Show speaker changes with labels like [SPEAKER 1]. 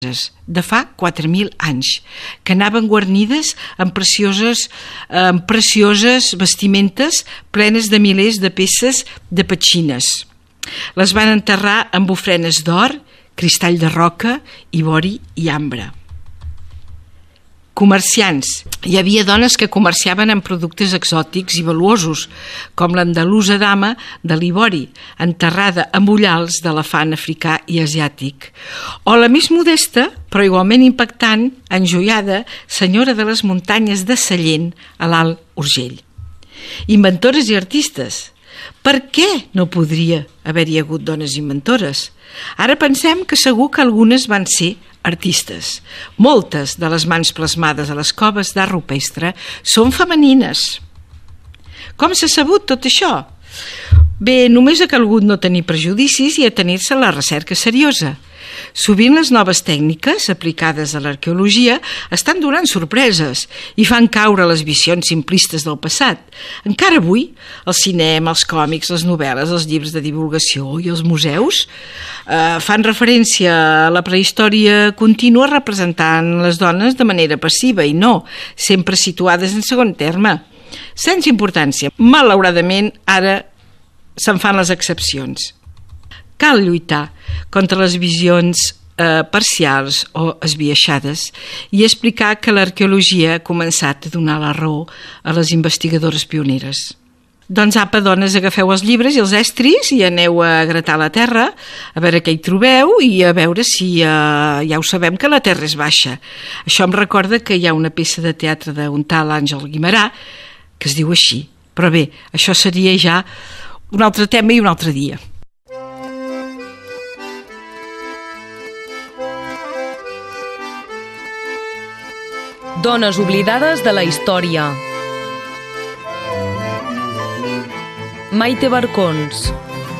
[SPEAKER 1] de fa 4.000 anys, que anaven guarnides amb precioses vestimentes plenes de milers de peces de petxines. Les van enterrar amb ofrenes d'or, cristall de roca, ivori i ambre. Comerciants. Hi havia dones que comerciaven amb productes exòtics i valuosos, com l'andalusa dama de l'Ivori, enterrada amb ullals d'elefant africà i asiàtic, o la més modesta, però igualment impactant, enjoiada, senyora de les muntanyes de Sallent, a l'Alt Urgell. Inventores i artistes. Per què no podria haver-hi hagut dones inventores? Ara pensem que segur que algunes van ser artistes. Moltes de les mans plasmades a les coves d'art rupestre són femenines. Com s'ha sabut tot això? Bé, només ha calgut no tenir prejudicis i atenir-se a la recerca seriosa. Sovint les noves tècniques aplicades a l'arqueologia estan donant sorpreses i fan caure les visions simplistes del passat. Encara avui, el cinema, els còmics, les novel·les, els llibres de divulgació i els museus fan referència a la prehistòria contínua representant les dones de manera passiva i no, sempre situades en segon terme. Sense importància. Malauradament, ara se'n fan les excepcions. Cal lluitar contra les visions parcials o esbiaixades i explicar que l'arqueologia ha començat a donar la raó a les investigadores pioneres. Doncs apa, dones, agafeu els llibres i els estris i aneu a gratar la terra, a veure què hi trobeu i a veure si ja ho sabem que la terra és baixa. Això em recorda que hi ha una peça de teatre d'un tal Àngel Guimerà que es diu així. Però bé, això seria ja un altre tema i un altre dia.
[SPEAKER 2] Dones oblidades de la història. Maite Barcons.